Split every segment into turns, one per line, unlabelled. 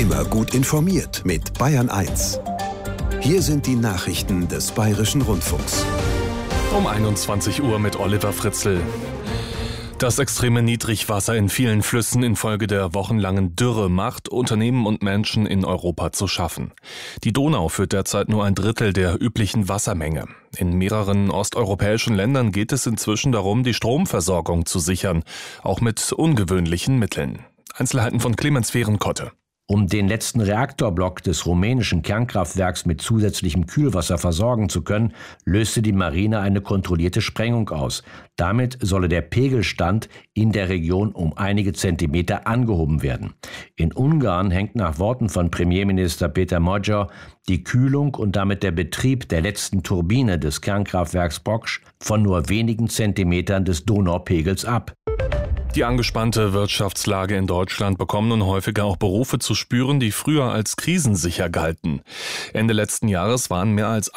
Immer gut informiert mit Bayern 1. Hier sind die Nachrichten des Bayerischen Rundfunks.
Um 21 Uhr mit Oliver Fritzl. Das extreme Niedrigwasser in vielen Flüssen infolge der wochenlangen Dürre macht Unternehmen und Menschen in Europa zu schaffen. Die Donau führt derzeit nur ein Drittel der üblichen Wassermenge. In mehreren osteuropäischen Ländern geht es inzwischen darum, die Stromversorgung zu sichern, auch mit ungewöhnlichen Mitteln. Einzelheiten von Clemens Fehrenkotte.
Um den letzten Reaktorblock des rumänischen Kernkraftwerks mit zusätzlichem Kühlwasser versorgen zu können, löste die Marine eine kontrollierte Sprengung aus. Damit solle der Pegelstand in der Region um einige Zentimeter angehoben werden. In Ungarn hängt nach Worten von Premierminister Péter Magyar die Kühlung und damit der Betrieb der letzten Turbine des Kernkraftwerks Bocs von nur wenigen Zentimetern des Donaupegels ab.
Die angespannte Wirtschaftslage in Deutschland bekommen nun häufiger auch Berufe zu spüren, die früher als krisensicher galten. Ende letzten Jahres waren mehr als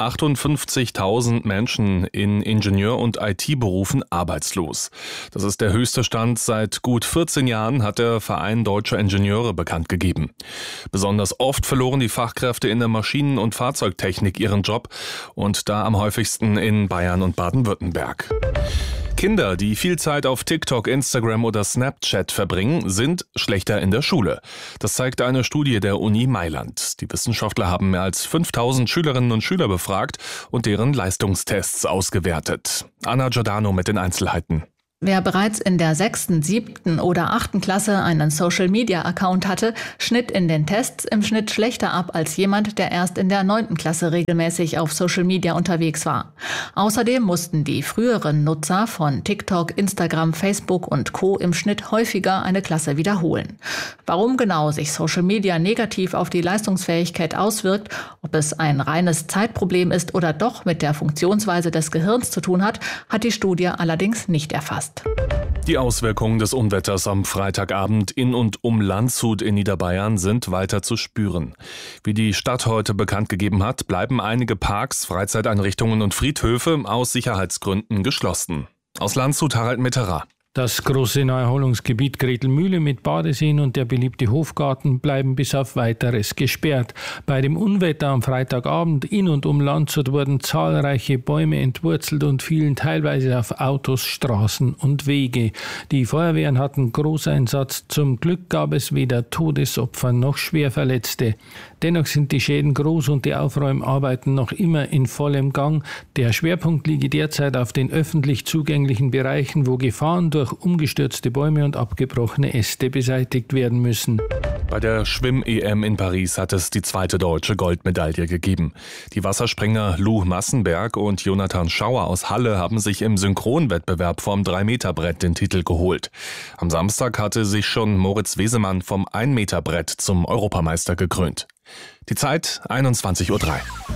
58.000 Menschen in Ingenieur- und IT-Berufen arbeitslos. Das ist der höchste Stand seit gut 14 Jahren, hat der Verein Deutscher Ingenieure bekannt gegeben. Besonders oft verloren die Fachkräfte in der Maschinen- und Fahrzeugtechnik ihren Job und da am häufigsten in Bayern und Baden-Württemberg. Kinder, die viel Zeit auf TikTok, Instagram oder Snapchat verbringen, sind schlechter in der Schule. Das zeigt eine Studie der Uni Mailand. Die Wissenschaftler haben mehr als 5.000 Schülerinnen und Schüler befragt und deren Leistungstests ausgewertet. Anna Giordano mit den Einzelheiten.
Wer bereits in der 6., 7. oder 8. Klasse einen Social-Media-Account hatte, schnitt in den Tests im Schnitt schlechter ab als jemand, der erst in der 9. Klasse regelmäßig auf Social Media unterwegs war. Außerdem mussten die früheren Nutzer von TikTok, Instagram, Facebook und Co. im Schnitt häufiger eine Klasse wiederholen. Warum genau sich Social Media negativ auf die Leistungsfähigkeit auswirkt, ob es ein reines Zeitproblem ist oder doch mit der Funktionsweise des Gehirns zu tun hat, hat die Studie allerdings nicht erfasst.
Die Auswirkungen des Unwetters am Freitagabend in und um Landshut in Niederbayern sind weiter zu spüren. Wie die Stadt heute bekannt gegeben hat, bleiben einige Parks, Freizeiteinrichtungen und Friedhöfe aus Sicherheitsgründen geschlossen. Aus Landshut Harald Mitterer.
Das große Naherholungsgebiet Gretelmühle mit Badeseen und der beliebte Hofgarten bleiben bis auf Weiteres gesperrt. Bei dem Unwetter am Freitagabend in und um Landshut wurden zahlreiche Bäume entwurzelt und fielen teilweise auf Autos, Straßen und Wege. Die Feuerwehren hatten Großeinsatz. Zum Glück gab es weder Todesopfer noch Schwerverletzte. Dennoch sind die Schäden groß und die Aufräumarbeiten noch immer in vollem Gang. Der Schwerpunkt liege derzeit auf den öffentlich zugänglichen Bereichen, wo Gefahren durch umgestürzte Bäume und abgebrochene Äste beseitigt werden müssen.
Bei der Schwimm-EM in Paris hat es die zweite deutsche Goldmedaille gegeben. Die Wasserspringer Lou Massenberg und Jonathan Schauer aus Halle haben sich im Synchronwettbewerb vom 3-Meter-Brett den Titel geholt. Am Samstag hatte sich schon Moritz Wesemann vom 1-Meter-Brett zum Europameister gekrönt. Die Zeit 21:03 Uhr.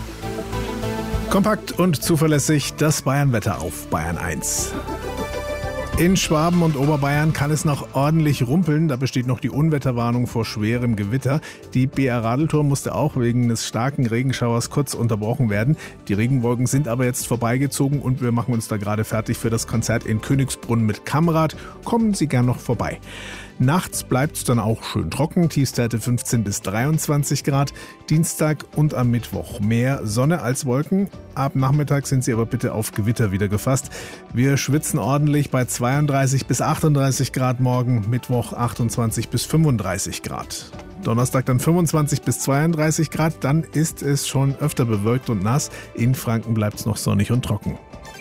Kompakt und zuverlässig das Bayernwetter auf Bayern 1. In Schwaben und Oberbayern kann es noch ordentlich rumpeln. Da besteht noch die Unwetterwarnung vor schwerem Gewitter. Die BR Radeltour musste auch wegen des starken Regenschauers kurz unterbrochen werden. Die Regenwolken sind aber jetzt vorbeigezogen und wir machen uns da gerade fertig für das Konzert in Königsbrunn mit Kammrad. Kommen Sie gern noch vorbei. Nachts bleibt es dann auch schön trocken, Tiefstwerte 15 bis 23 Grad. Dienstag und am Mittwoch mehr Sonne als Wolken. Ab Nachmittag sind Sie aber bitte auf Gewitter wieder gefasst. Wir schwitzen ordentlich bei 32 bis 38 Grad morgen, Mittwoch 28 bis 35 Grad. Donnerstag dann 25 bis 32 Grad, dann ist es schon öfter bewölkt und nass. In Franken bleibt es noch sonnig und trocken.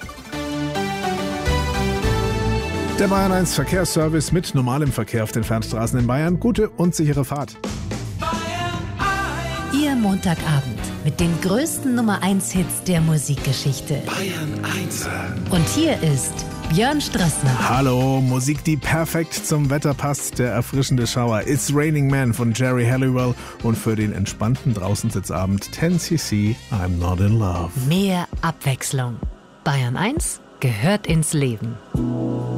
Der Bayern 1 Verkehrsservice mit normalem Verkehr auf den Fernstraßen in Bayern. Gute und sichere Fahrt.
Ihr Montagabend mit den größten Nummer 1 Hits der Musikgeschichte.
Bayern 1.
Und hier ist Björn Strassner.
Hallo, Musik, die perfekt zum Wetter passt. Der erfrischende Schauer It's Raining Man von Jerry Halliwell und für den entspannten Draußensitzabend 10cc I'm Not in Love.
Mehr Abwechslung. Bayern 1 gehört ins Leben.